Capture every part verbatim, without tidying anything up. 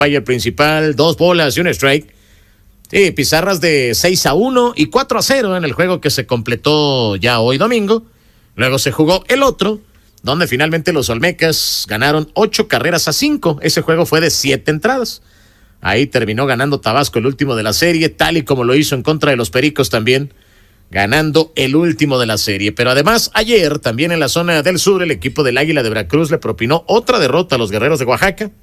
umpire principal, dos bolas y un strike. Sí, pizarras de seis a uno y cuatro a cero en el juego que se completó ya hoy domingo. Luego se jugó el otro, donde finalmente los Olmecas ganaron ocho carreras a cinco. Ese juego fue de siete entradas. Ahí terminó ganando Tabasco el último de la serie, tal y como lo hizo en contra de los Pericos también, ganando el último de la serie. Pero además, ayer, también en la zona del sur, el equipo del Águila de Veracruz le propinó otra derrota a los Guerreros de Oaxaca.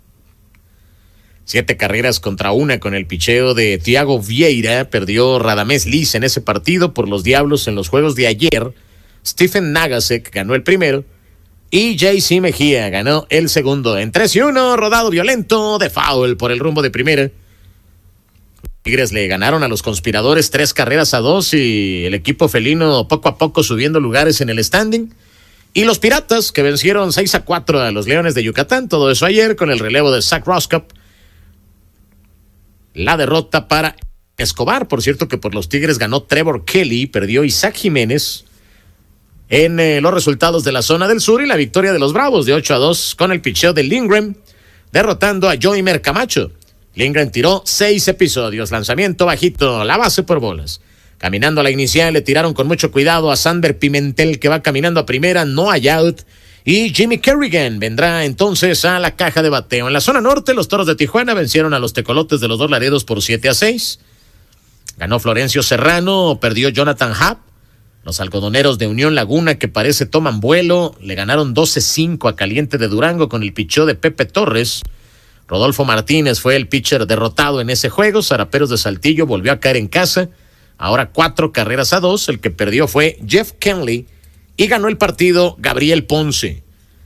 Siete carreras contra una con el picheo de Thiago Vieira. Perdió Radamés Liz en ese partido por los Diablos en los juegos de ayer. Stephen Nagasek ganó el primero y J C Mejía ganó el segundo. En tres y uno, rodado violento de foul por el rumbo de primera. Los Tigres le ganaron a los Conspiradores tres carreras a dos y el equipo felino poco a poco subiendo lugares en el standing. Y los Piratas que vencieron seis a cuatro a los Leones de Yucatán. Todo eso ayer con el relevo de Zach Roskup. La derrota para Escobar, por cierto que por los Tigres ganó Trevor Kelly, perdió Isaac Jiménez en eh, los resultados de la zona del sur y la victoria de los Bravos de ocho a dos con el picheo de Lindgren, derrotando a Joimer Camacho. Lindgren tiró seis episodios, lanzamiento bajito, la base por bolas. Caminando a la inicial le tiraron con mucho cuidado a Sander Pimentel que va caminando a primera, no hay out. Y Jimmy Kerrigan vendrá entonces a la caja de bateo. En la zona norte, los Toros de Tijuana vencieron a los Tecolotes de los Dos Laredos por siete a seis. Ganó Florencio Serrano, perdió Jonathan Happ. Los Algodoneros de Unión Laguna, que parece toman vuelo, le ganaron doce cinco a Caliente de Durango con el picheo de Pepe Torres. Rodolfo Martínez fue el pitcher derrotado en ese juego. Zaraperos de Saltillo volvió a caer en casa. Ahora cuatro carreras a dos. El que perdió fue Jeff Kenley. Y ganó el partido Gabriel Ponce.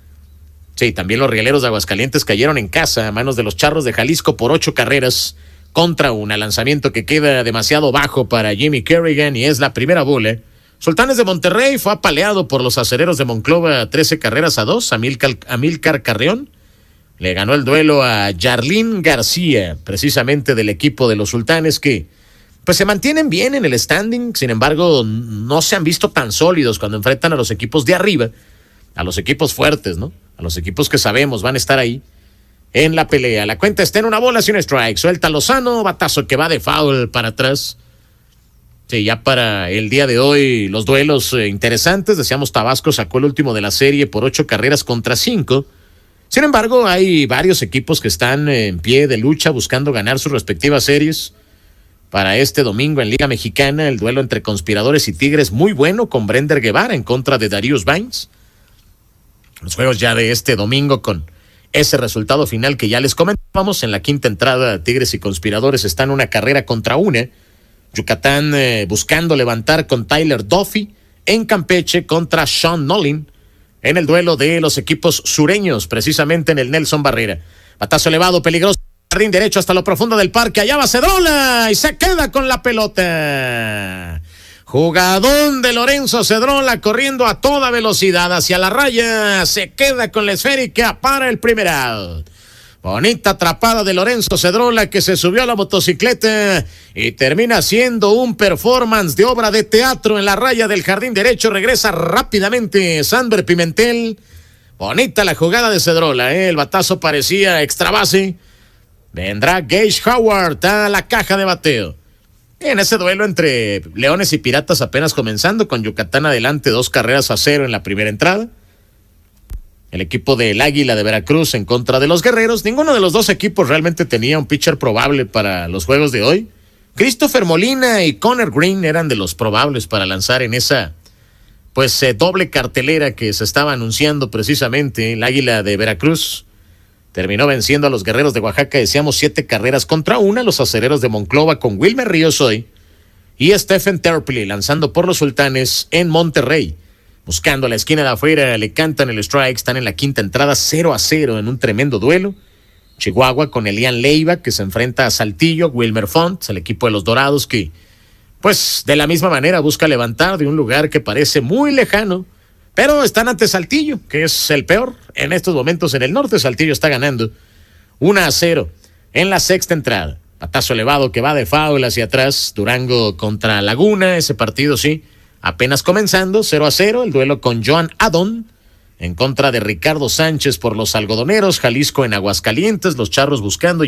Sí, también los Rieleros de Aguascalientes cayeron en casa a manos de los Charros de Jalisco por ocho carreras contra una. Lanzamiento que queda demasiado bajo para Jimmy Kerrigan y es la primera bola. Sultanes de Monterrey fue apaleado por los Acereros de Monclova trece carreras a dos. Amílcar, Amílcar Carrión le ganó el duelo a Yarlín García, precisamente del equipo de los Sultanes que pues se mantienen bien en el standing, sin embargo, no se han visto tan sólidos cuando enfrentan a los equipos de arriba, a los equipos fuertes, ¿no? A los equipos que sabemos van a estar ahí en la pelea. La cuenta está en una bola sin strike. Suelta Lozano, batazo que va de foul para atrás. Sí, ya para el día de hoy, los duelos eh, interesantes. Decíamos, Tabasco sacó el último de la serie por ocho carreras contra cinco. Sin embargo, hay varios equipos que están en pie de lucha buscando ganar sus respectivas series. Para este domingo en Liga Mexicana, el duelo entre Conspiradores y Tigres muy bueno con Brender Guevara en contra de Darius Vines. Los juegos ya de este domingo con ese resultado final que ya les comentábamos. En la quinta entrada, Tigres y Conspiradores están una carrera contra una. Yucatán eh, buscando levantar con Tyler Duffy en Campeche contra Sean Nolin en el duelo de los equipos sureños, precisamente en el Nelson Barrera. Batazo elevado, peligroso. Jardín derecho hasta lo profundo del parque, allá va Cedrola y se queda con la pelota. Jugadón de Lorenzo Cedrola corriendo a toda velocidad hacia la raya, se queda con la esférica para el primer out. Bonita atrapada de Lorenzo Cedrola que se subió a la motocicleta y termina haciendo un performance de obra de teatro en la raya del jardín derecho. Regresa rápidamente Sander Pimentel. Bonita la jugada de Cedrola, ¿eh? El batazo parecía extra base. Vendrá Gage Howard a la caja de bateo. En ese duelo entre Leones y Piratas apenas comenzando, con Yucatán adelante dos carreras a cero en la primera entrada. El equipo del Águila de Veracruz en contra de los Guerreros. Ninguno de los dos equipos realmente tenía un pitcher probable para los juegos de hoy. Christopher Molina y Connor Green eran de los probables para lanzar en esa pues eh, doble cartelera que se estaba anunciando precisamente. El Águila de Veracruz terminó venciendo a los Guerreros de Oaxaca, decíamos, siete carreras contra una. Los Acereros de Monclova con Wilmer Ríos hoy y Stephen Terpely lanzando por los Sultanes en Monterrey. Buscando la esquina de afuera, le cantan el strike, están en la quinta entrada, cero a cero en un tremendo duelo. Chihuahua con Elian Leiva, que se enfrenta a Saltillo, Wilmer Font, el equipo de los Dorados, que pues de la misma manera busca levantar de un lugar que parece muy lejano, pero están ante Saltillo, que es el peor en estos momentos en el norte. Saltillo está ganando uno a cero en la sexta entrada. Patazo elevado que va de foul hacia atrás. Durango contra Laguna, ese partido sí, apenas comenzando, cero a cero. El duelo con Joan Adon en contra de Ricardo Sánchez por los Algodoneros. Jalisco en Aguascalientes, los Charros buscando